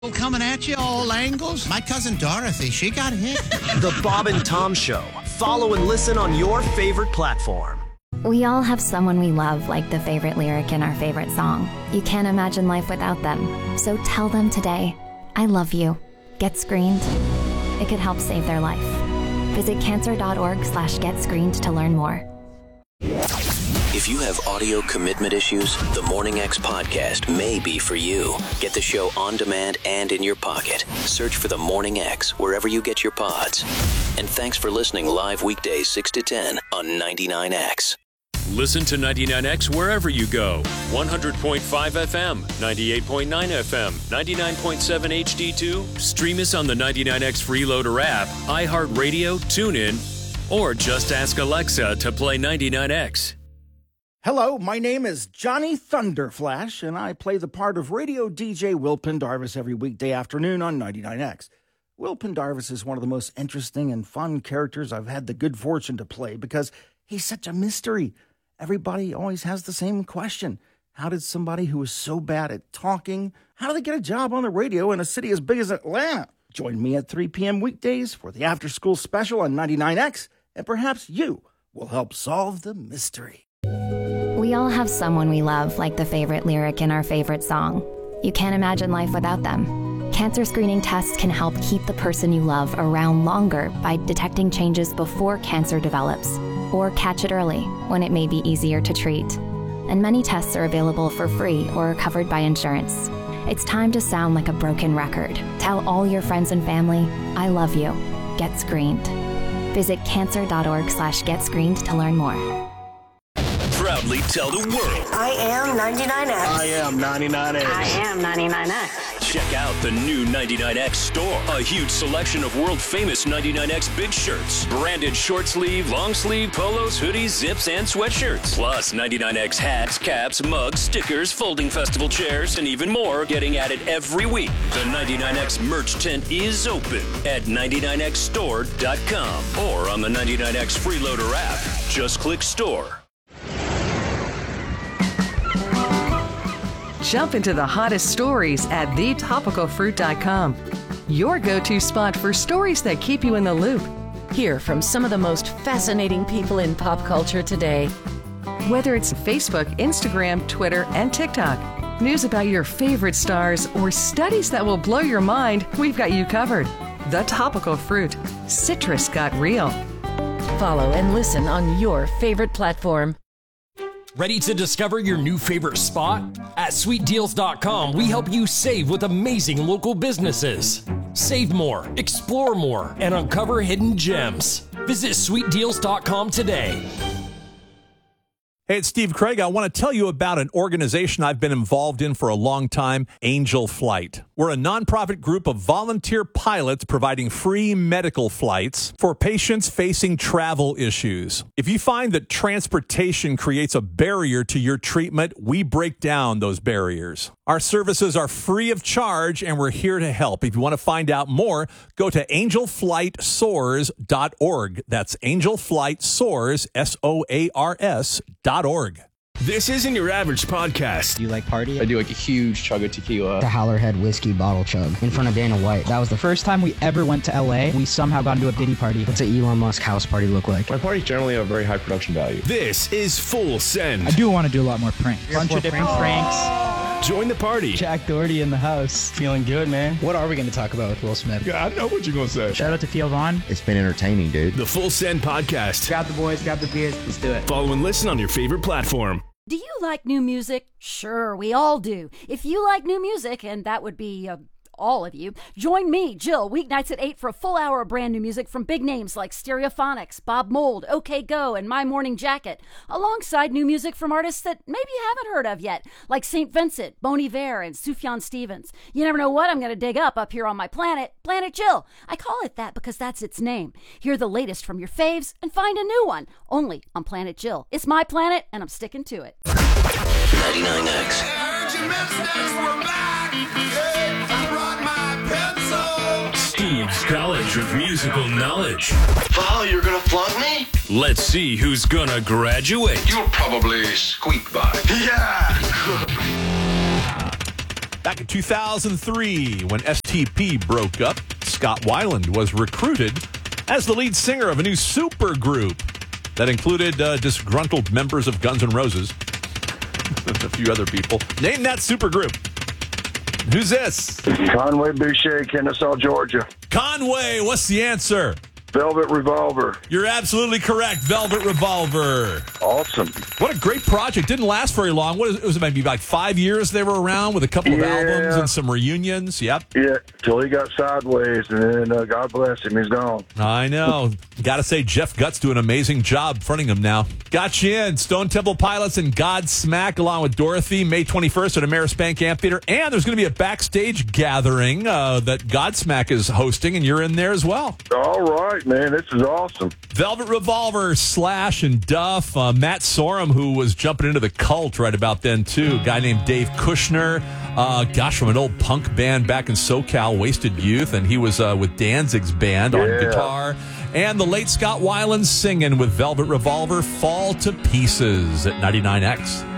Coming at you all angles. My cousin Dorothy, she got hit. The Bob and Tom Show. Follow and listen on your favorite platform. We all have someone we love, like the favorite lyric in our favorite song. You can't imagine life without them. So tell them today, I love you. Get screened. It could help save their life. Visit cancer.org/getscreened to learn more. If you have audio commitment issues, the Morning X podcast may be for you. Get the show on demand and in your pocket. Search for the Morning X wherever you get your pods. And thanks for listening live weekdays 6 to 10 on 99X. Listen to 99X wherever you go. 100.5 FM, 98.9 FM, 99.7 HD2. Stream us on the 99X Freeloader app, iHeartRadio, TuneIn, or just ask Alexa to play 99X. Hello, my name is Johnny Thunderflash, and I play the part of radio DJ Will Pendarvis every weekday afternoon on 99X. Will Pendarvis is one of the most interesting and fun characters I've had the good fortune to play because he's such a mystery. Everybody always has the same question. How did somebody who is so bad at talking, how do they get a job on the radio in a city as big as Atlanta? Join me at 3 p.m. weekdays for the After School Special on 99X, and perhaps you will help solve the mystery. We all have someone we love, like the favorite lyric in our favorite song. You can't imagine life without them. Cancer screening tests can help keep the person you love around longer by detecting changes before cancer develops, or catch it early when it may be easier to treat. And many tests are available for free or are covered by insurance. It's time to sound like a broken record. Tell all your friends and family, I love you. Get screened. Visit cancer.org/getscreened to learn more. Proudly tell the world. I am 99X. I am 99X. I am 99X. Check out the new 99X store. A huge selection of world-famous 99X big shirts. Branded short sleeve, long sleeve, polos, hoodies, zips, and sweatshirts. Plus 99X hats, caps, mugs, stickers, folding festival chairs, and even more getting added every week. The 99X merch tent is open at 99xstore.com or on the 99X Freeloader app. Just click store. Jump into the hottest stories at thetopicalfruit.com. Your go-to spot for stories that keep you in the loop. Hear from some of the most fascinating people in pop culture today. Whether it's Facebook, Instagram, Twitter, and TikTok, news about your favorite stars, or studies that will blow your mind, we've got you covered. The Topical Fruit. Citrus got real. Follow and listen on your favorite platform. Ready to discover your new favorite spot? At sweetdeals.com, we help you save with amazing local businesses. Save more, explore more, and uncover hidden gems. Visit sweetdeals.com today. Hey, it's Steve Craig. I want to tell you about an organization I've been involved in for a long time, Angel Flight. We're a nonprofit group of volunteer pilots providing free medical flights for patients facing travel issues. If you find that transportation creates a barrier to your treatment, we break down those barriers. Our services are free of charge, and we're here to help. If you want to find out more, go to angelflightsoars.org. That's angelflightsoars, SOARS.org. This isn't your average podcast. Do you like party? I do like a huge chug of tequila. The Howlerhead whiskey bottle chug in front of Dana White. That was the first time we ever went to LA. We somehow got into a Diddy party. What's an Elon Musk house party look like? My parties generally have very high production value. This is Full Send. I do want to do a lot more pranks. Bunch of different pranks. Join the party. Jack Doherty in the house. Feeling good, man. What are we going to talk about with Will Smith? Yeah, I know what you're going to say. Shout out to Theo Vaughn. It's been entertaining, dude. The Full Send podcast. Grab the boys, grab the beers. Let's do it. Follow and listen on your favorite platform. Do you like new music? Sure, we all do. If you like new music, and that would be all of you, join me, Jill, weeknights at 8 for a full hour of brand new music from big names like Stereophonics, Bob Mould, OK Go, and My Morning Jacket, alongside new music from artists that maybe you haven't heard of yet, like St. Vincent, Bon Iver, and Sufjan Stevens. You never know what I'm going to dig up here on my planet, Planet Jill. I call it that because that's its name. Hear the latest from your faves and find a new one, only on Planet Jill. It's my planet, and I'm sticking to it. 99X. Steve's College of Musical Knowledge. Val, you're gonna flunk me? Let's see who's gonna graduate. You'll probably squeak by. Yeah! Back in 2003, when STP broke up, Scott Weiland was recruited as the lead singer of a new supergroup that included disgruntled members of Guns N' Roses and a few other people. Name that supergroup. Who's this? Conway Boucher, Kennesaw, Georgia. Conway, what's the answer? Velvet Revolver. You're absolutely correct. Velvet Revolver. Awesome. What a great project. Didn't last very long. It was maybe like 5 years they were around with a couple of albums and some reunions. Yep. Yeah, till he got sideways, and then God bless him, he's gone. I know. Got to say, Jeff Gutt's doing an amazing job fronting him now. Got you in. Stone Temple Pilots and Godsmack along with Dorothy, May 21st at Ameris Bank Amphitheater. And there's going to be a backstage gathering that Godsmack is hosting, and you're in there as well. All right, man. This is awesome. Velvet Revolver, Slash, and Duff. Matt Sorum, who was jumping into the cult right about then, too. A guy named Dave Kushner. From an old punk band back in SoCal, Wasted Youth. And he was with Danzig's band on guitar. And the late Scott Weiland singing with Velvet Revolver, Fall to Pieces at 99X.